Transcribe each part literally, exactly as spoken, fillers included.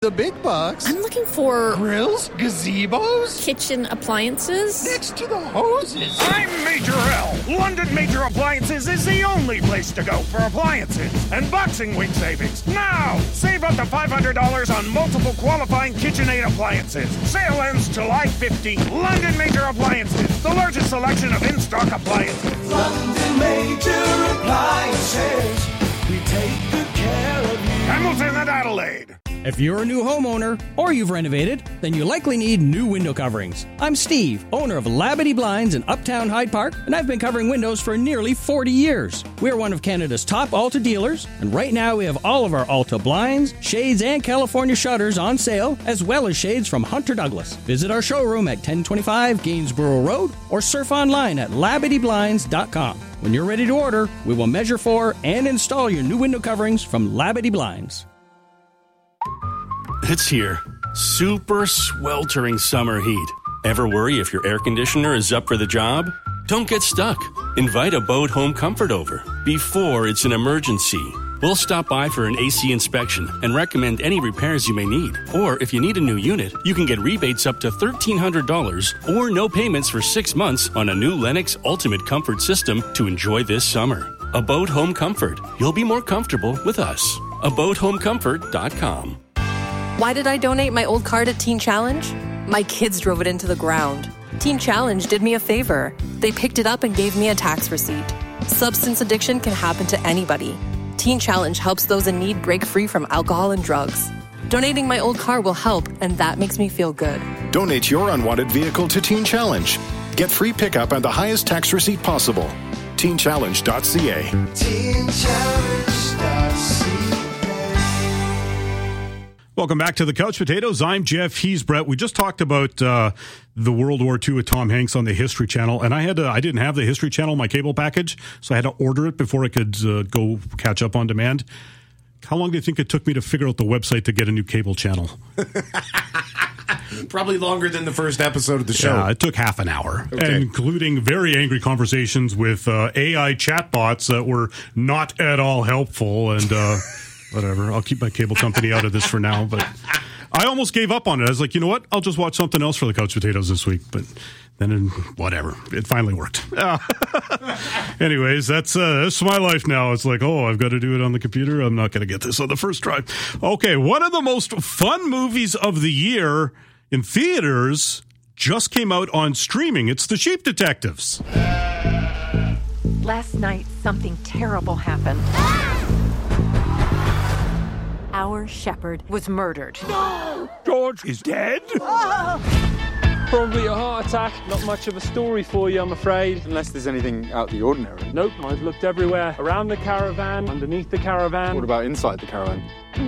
The big bucks. I'm looking for grills, gazebos, kitchen appliances. Next to the hoses. I'm Major L. London Major Appliances is the only place to go for appliances and Boxing Week savings. Now, save up to five hundred dollars on multiple qualifying KitchenAid appliances. Sale ends July fifteenth. London Major Appliances, the largest selection of in-stock appliances. London Major Appliances, we take good care of you. Hamilton and Adelaide. If you're a new homeowner or you've renovated, then you likely need new window coverings. I'm Steve, owner of Labadee Blinds in Uptown Hyde Park, and I've been covering windows for nearly forty years. We're one of Canada's top Alta dealers, and right now we have all of our Alta blinds, shades, and California shutters on sale, as well as shades from Hunter Douglas. Visit our showroom at ten twenty-five Gainsborough Road or surf online at labadee blinds dot com. When you're ready to order, we will measure for and install your new window coverings from Labadee Blinds. It's here. Super sweltering summer heat. Ever worry if your air conditioner is up for the job? Don't get stuck. Invite Abode Home Comfort over before it's an emergency. We'll stop by for an A C inspection and recommend any repairs you may need. Or if you need a new unit, you can get rebates up to thirteen hundred dollars or no payments for six months on a new Lennox Ultimate Comfort system to enjoy this summer. Abode Home Comfort. You'll be more comfortable with us. abode home comfort dot com. Why did I donate my old car to Teen Challenge? My kids drove it into the ground. Teen Challenge did me a favor. They picked it up and gave me a tax receipt. Substance addiction can happen to anybody. Teen Challenge helps those in need break free from alcohol and drugs. Donating my old car will help, and that makes me feel good. Donate your unwanted vehicle to Teen Challenge. Get free pickup and the highest tax receipt possible. teen challenge dot c a. teen challenge dot c a. Welcome back to the Couch Potatoes. I'm Jeff. He's Brett. We just talked about uh, the World War Two with Tom Hanks on the History Channel, and I had to, I didn't have the History Channel in my cable package, so I had to order it before I could uh, go catch up on demand. How long do you think it took me to figure out the website to get a new cable channel? Probably longer than the first episode of the show. Yeah, it took half an hour, okay. Including very angry conversations with uh, A I chatbots that were not at all helpful, and uh, whatever. I'll keep my cable company out of this for now, but I almost gave up on it. I was like, you know what? I'll just watch something else for the Couch Potatoes this week, but then whatever. It finally worked. Uh, anyways, that's, uh, that's my life now. It's like, oh, I've got to do it on the computer. I'm not going to get this on the first try. Okay, one of the most fun movies of the year in theaters just came out on streaming. It's The Sheep Detectives. Last night, something terrible happened. Our shepherd was murdered. No! George is dead? Probably a heart attack. Not much of a story for you, I'm afraid. Unless there's anything out of the ordinary. Nope, I've looked everywhere. Around the caravan, underneath the caravan. What about inside the caravan?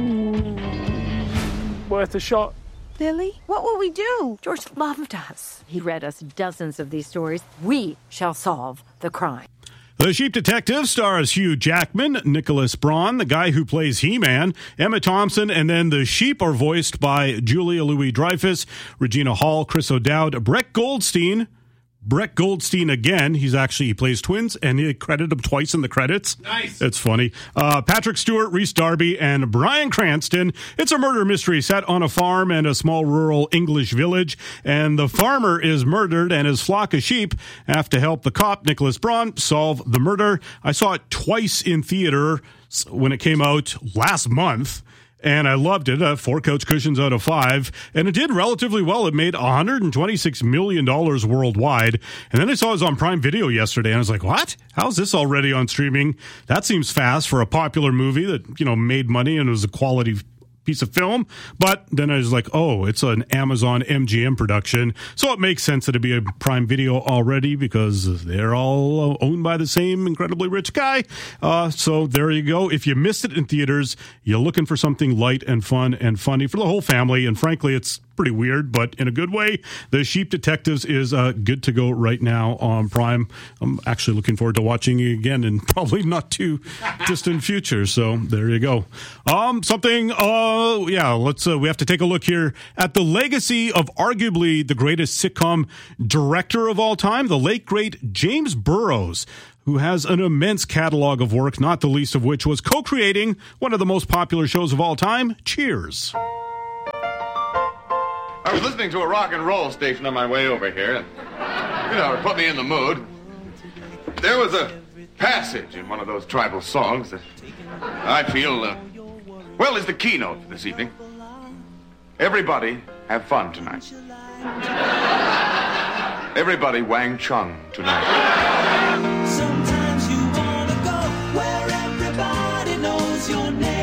Mm, worth a shot. Lily, what will we do? George loved us. He read us dozens of these stories. We shall solve the crime. The Sheep Detective stars Hugh Jackman, Nicholas Braun, the guy who plays He-Man, Emma Thompson, and then the sheep are voiced by Julia Louis-Dreyfus, Regina Hall, Chris O'Dowd, Brett Goldstein. Brett Goldstein again. He's actually, he plays twins, and he credited him twice in the credits. Nice. It's funny. Uh, Patrick Stewart, Rhys Darby, and Bryan Cranston. It's a murder mystery set on a farm and a small rural English village, and the farmer is murdered, and his flock of sheep have to help the cop, Nicholas Braun, solve the murder. I saw it twice in theater when it came out last month. And I loved it. Uh, four couch cushions out of five. And it did relatively well. It made one hundred twenty-six million dollars worldwide. And then I saw it was on Prime Video yesterday. And I was like, what? How's this already on streaming? That seems fast for a popular movie that, you know, made money and it was a quality piece of film. But then I was like, oh, it's an Amazon M G M production. So it makes sense that it'd be a Prime Video already because they're all owned by the same incredibly rich guy. Uh, so there you go. If you missed it in theaters, you're looking for something light and fun and funny for the whole family. And frankly, it's pretty weird, but in a good way. The Sheep Detectives is uh, good to go right now on Prime. I'm actually looking forward to watching it again in probably not too distant future. So there you go. Um, something, uh, yeah, let's, uh, we have to take a look here at the legacy of arguably the greatest sitcom director of all time, the late great James Burrows, who has an immense catalog of work, not the least of which was co-creating one of the most popular shows of all time, Cheers. I was listening to a rock and roll station on my way over here. And, you know, it put me in the mood. There was a passage in one of those tribal songs that I feel, uh, well, is the keynote for this evening. Everybody have fun tonight. Everybody Wang Chung tonight. Sometimes you wanna go where everybody knows your name.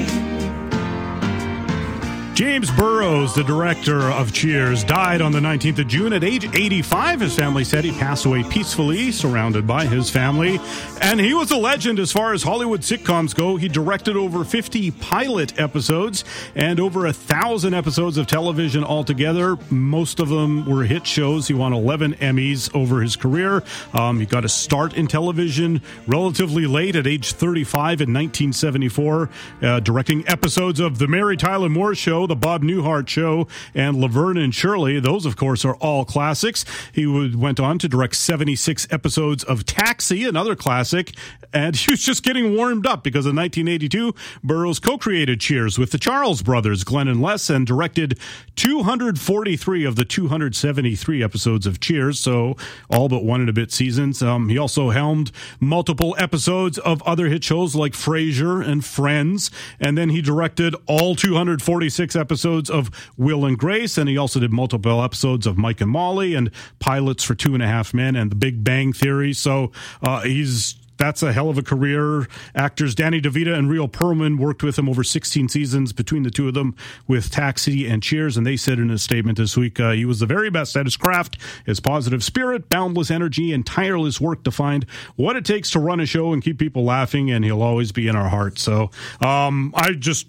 James Burrows, the director of Cheers, died on the nineteenth of June at age eighty-five. His family said he passed away peacefully, surrounded by his family. And he was a legend as far as Hollywood sitcoms go. He directed over fifty pilot episodes and over a thousand episodes of television altogether. Most of them were hit shows. He won eleven Emmys over his career. Um, he got a start in television relatively late at age thirty-five in nineteen seventy-four, uh, directing episodes of The Mary Tyler Moore Show, The Bob Newhart Show, and Laverne and Shirley. Those, of course, are all classics. He would, went on to direct seventy-six episodes of Taxi, another classic, and he was just getting warmed up because in nineteen eighty-two, Burrows co-created Cheers with the Charles brothers, Glenn and Les, and directed two hundred forty-three of the two hundred seventy-three episodes of Cheers, so all but one and a bit seasons. Um, he also helmed multiple episodes of other hit shows like Frasier and Friends, and then he directed all two hundred forty-six episodes of Will and Grace, and he also did multiple episodes of Mike and Molly and pilots for Two and a Half Men and The Big Bang Theory. So uh, he's that's a hell of a career. Actors Danny DeVito and Rhea Perlman worked with him over sixteen seasons between the two of them with Taxi and Cheers, and they said in a statement this week uh, he was the very best at his craft. His positive spirit, boundless energy, and tireless work to find what it takes to run a show and keep people laughing, and he'll always be in our hearts. So um, I just...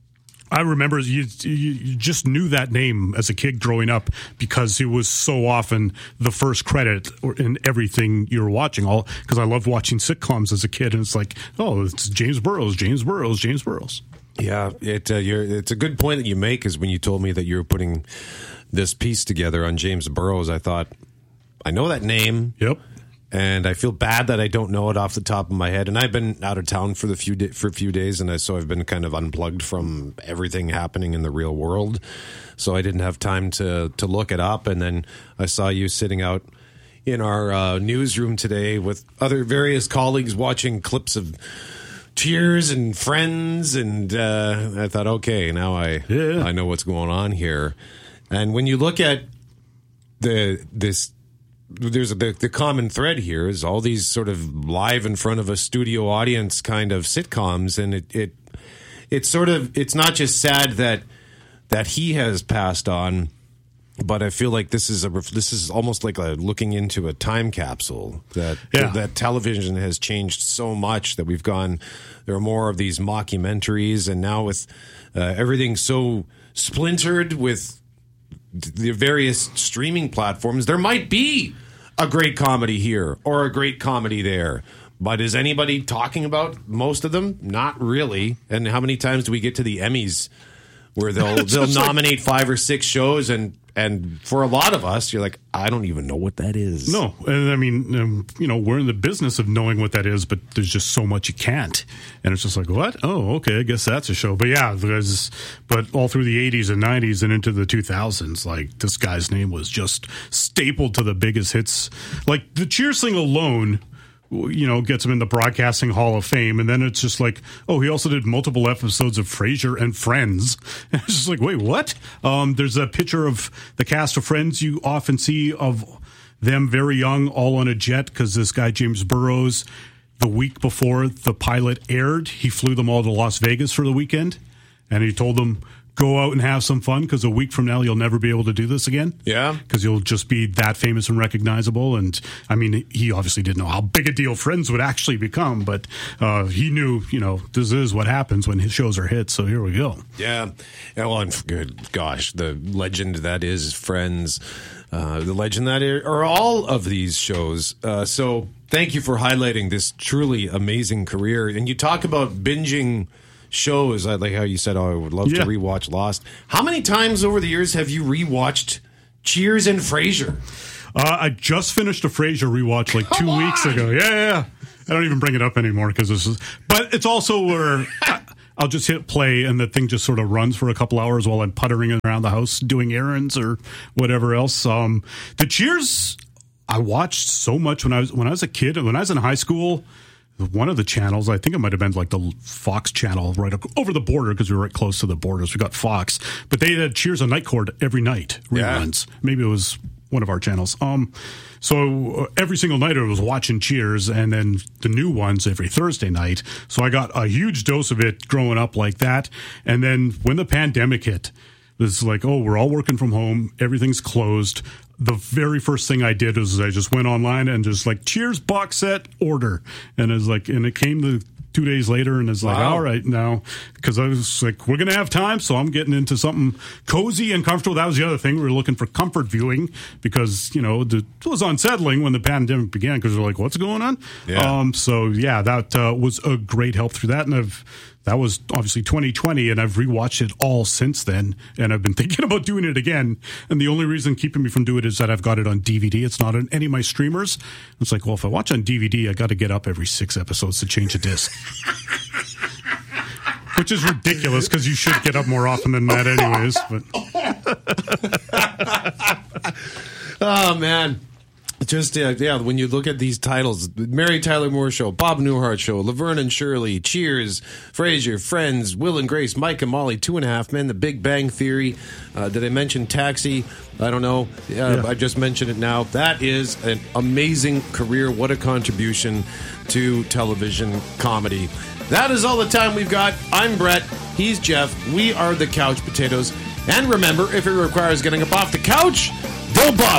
I remember you, you just knew that name as a kid growing up because he was so often the first credit in everything you were watching. All because I loved watching sitcoms as a kid, and it's like, oh, it's James Burrows, James Burrows, James Burrows. Yeah, it uh, you're, it's a good point that you make. Is when you told me that you were putting this piece together on James Burrows, I thought, I know that name. Yep. And I feel bad that I don't know it off the top of my head. And I've been out of town for the few di- for a few days, and I, so I've been kind of unplugged from everything happening in the real world. So I didn't have time to to look it up. And then I saw you sitting out in our uh, newsroom today with other various colleagues watching clips of Cheers and Friends, and uh, I thought, okay, now I yeah. I know what's going on here. And when you look at the this. There's a, the, the common thread here is all these sort of live in front of a studio audience kind of sitcoms, and it it it's sort of it's not just sad that that he has passed on, but I feel like this is a this is almost like a looking into a time capsule that yeah. that television has changed so much that we've gone. There are more of these mockumentaries, and now with uh, everything so splintered with the various streaming platforms, there might be a great comedy here or a great comedy there. But is anybody talking about most of them? Not really. And how many times do we get to the Emmys where they'll they'll nominate like, five or six shows, and and for a lot of us, you're like, I don't even know what that is. No, and I mean, um, you know, we're in the business of knowing what that is, but there's just so much you can't, and it's just like, what? Oh, okay, I guess that's a show. But yeah, there's, but all through the eighties and nineties and into the two thousands, like this guy's name was just stapled to the biggest hits. Like the Cheers thing alone, you know, gets him in the Broadcasting Hall of Fame. And then it's just like, oh, he also did multiple episodes of Frasier and Friends. And it's just like, wait, what? Um, there's a picture of the cast of Friends you often see of them very young, all on a jet, because this guy, James Burrows, the week before the pilot aired, he flew them all to Las Vegas for the weekend. And he told them, go out and have some fun, because a week from now you'll never be able to do this again. Yeah. Because you'll just be that famous and recognizable. And I mean, he obviously didn't know how big a deal Friends would actually become, but uh, he knew, you know, this is what happens when his shows are hits. So here we go. Yeah. yeah well, and good gosh, the legend that is Friends, uh, the legend that are all of these shows. Uh, so thank you for highlighting this truly amazing career. And you talk about binging shows, like how you said, oh, I would love yeah. to rewatch Lost. How many times over the years have you rewatched Cheers and Frasier? Uh, I just finished a Frasier rewatch like Come two on. weeks ago. Yeah, yeah, yeah. I don't even bring it up anymore because this is. But it's also where I, I'll just hit play and the thing just sort of runs for a couple hours while I'm puttering around the house doing errands or whatever else. Um, the Cheers, I watched so much when I was when I was a kid. When I was in high school, one of the channels, I think it might have been like the Fox channel right over the border because we were right close to the borders. We got Fox, but they had Cheers on Night Court every night, reruns. Yeah. Maybe it was one of our channels. Um, so every single night I was watching Cheers, and then the new ones every Thursday night. So I got a huge dose of it growing up like that. And then when the pandemic hit, it was like, oh, we're all working from home. Everything's closed. The very first thing I did was I just went online and just like Cheers box set order. And it was like, and it came the two days later, and it's like, wow. All right, now, because I was like, we're going to have time, so I'm getting into something cozy and comfortable. That was the other thing. We were looking for comfort viewing because, you know, the, it was unsettling when the pandemic began because we're like, what's going on? Yeah. Um, so, yeah, that uh, was a great help through that, and I've that was obviously twenty twenty, and I've rewatched it all since then, and I've been thinking about doing it again. And the only reason keeping me from doing it is that I've got it on D V D. It's not on any of my streamers. It's like, well, if I watch on D V D, I got to get up every six episodes to change a disc. Which is ridiculous because you should get up more often than that anyways. But oh, man. Just, uh, yeah, when you look at these titles, Mary Tyler Moore Show, Bob Newhart Show, Laverne and Shirley, Cheers, Frasier, Friends, Will and Grace, Mike and Molly, Two and a Half Men, The Big Bang Theory. Uh, did I mention Taxi? I don't know. Uh, yeah. I just mentioned it now. That is an amazing career. What a contribution to television comedy. That is all the time we've got. I'm Brett. He's Jeff. We are the Couch Potatoes. And remember, if it requires getting up off the couch, don't bother.